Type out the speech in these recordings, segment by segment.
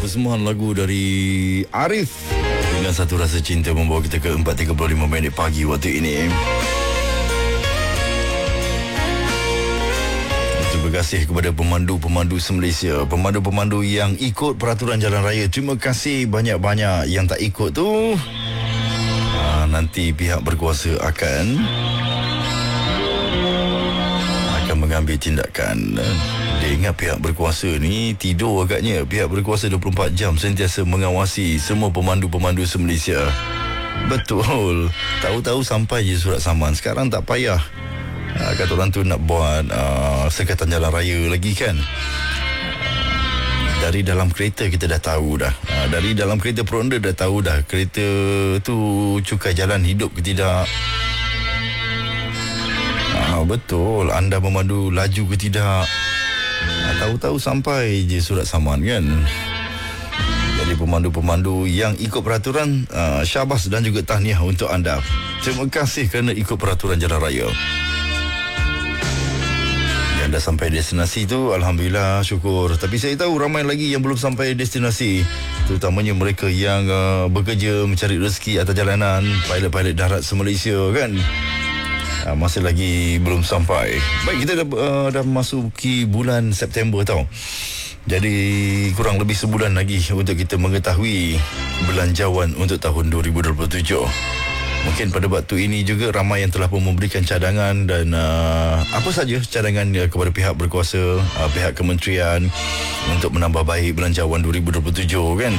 persembahan lagu dari Arif dengan Satu Rasa Cinta membawa kita ke 4.35 minit pagi waktu ini. Terima kasih kepada pemandu-pemandu se-Malaysia, pemandu-pemandu yang ikut peraturan jalan raya. Terima kasih banyak-banyak. Yang tak ikut tu nanti pihak berkuasa akan mengambil tindakan. Dia ingat pihak berkuasa ni tidur agaknya. Pihak berkuasa 24 jam sentiasa mengawasi semua pemandu-pemandu se-Malaysia. Betul. Tahu-tahu sampai je surat saman. Sekarang tak payah kata orang tu nak buat sekatan jalan raya lagi kan. Dari dalam kereta kita dah tahu dah. Dari dalam kereta peronda dah tahu dah kereta tu cukai jalan hidup ke tidak. Betul, anda memandu laju ke tidak. Tahu-tahu sampai je surat saman kan. Jadi pemandu-pemandu yang ikut peraturan, syabas dan juga tahniah untuk anda. Terima kasih kerana ikut peraturan jalan raya. Yang dah sampai destinasi tu, alhamdulillah, syukur. Tapi saya tahu ramai lagi yang belum sampai destinasi, terutamanya mereka yang bekerja mencari rezeki atas jalanan, pilot-pilot darat se-Malaysia kan. Masih lagi belum sampai. Baik, kita dah masuki bulan September tau. Jadi kurang lebih sebulan lagi untuk kita mengetahui belanjawan untuk tahun 2027. Mungkin pada waktu ini juga ramai yang telah pun memberikan cadangan dan apa saja cadangan kepada pihak berkuasa, pihak kementerian untuk menambah baik belanjawan 2027 kan.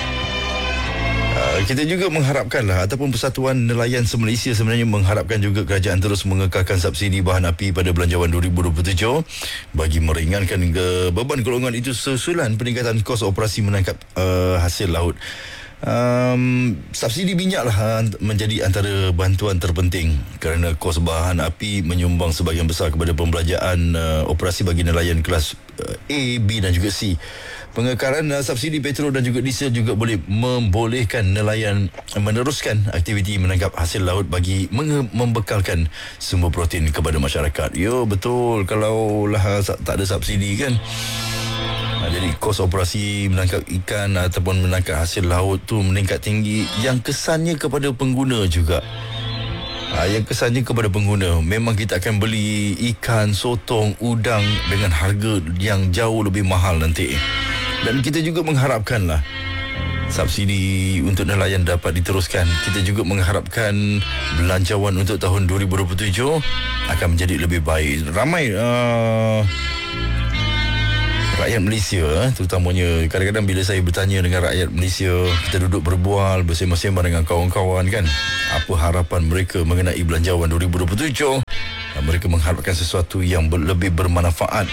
Kita juga mengharapkanlah ataupun Persatuan Nelayan se-Malaysia sebenarnya mengharapkan juga kerajaan terus mengekalkan subsidi bahan api pada belanjawan 2027 bagi meringankan beban golongan itu susulan peningkatan kos operasi menangkap hasil laut. Subsidi minyak lah menjadi antara bantuan terpenting kerana kos bahan api menyumbang sebahagian besar kepada pembelanjaan operasi bagi nelayan kelas A, B dan juga C. Pengekalan subsidi petrol dan juga diesel juga boleh membolehkan nelayan meneruskan aktiviti menangkap hasil laut bagi membekalkan sumber protein kepada masyarakat. Ya betul, kalau lah tak ada subsidi kan. Jadi kos operasi menangkap ikan ataupun menangkap hasil laut tu meningkat tinggi, yang kesannya kepada pengguna juga. Yang kesannya kepada pengguna, memang kita akan beli ikan, sotong, udang dengan harga yang jauh lebih mahal nanti. Dan kita juga mengharapkanlah subsidi untuk nelayan dapat diteruskan. Kita juga mengharapkan belanjawan untuk tahun 2027 akan menjadi lebih baik. Ramai rakyat Malaysia, terutamanya kadang-kadang bila saya bertanya dengan rakyat Malaysia, kita duduk berbual, bersembang-sembang dengan kawan-kawan kan, apa harapan mereka mengenai belanjawan 2027. Mereka mengharapkan sesuatu yang lebih bermanfaat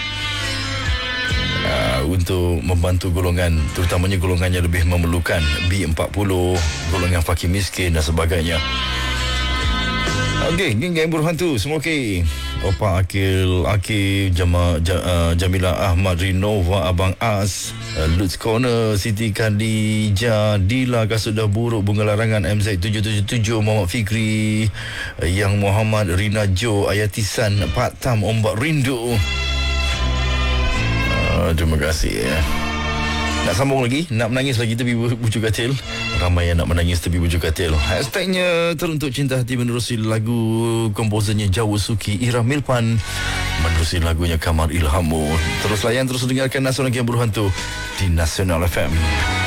untuk membantu golongan, terutamanya golongan yang lebih memerlukan, B40, golongan fakir miskin dan sebagainya. Okey, geng berhantu semua okey. Opa Akil, Jamila Ahmad, Rinova, Abang As, Lutz Corner, Siti Khadijah, Dila Kasudah Buruk, Bunga Larangan, MZ777, Muhammad Fikri, Yang Muhammad, Rina Jo, Ayatisan, Pak Tam, Ombak Rindu. Terima kasih ya. Nak sambung lagi, nak menangis lagi tepi bujuk katil. Ramai yang nak menangis tepi bujuk katil. Hashtagnya Teruntuk Cinta Hati menerusi lagu komposernya Jawa Suki, Ira Milpan menerusi lagunya Kamar Ilhamu. Terus layan, terus dengarkan Nasional Yang Berhantu di Nasional FM.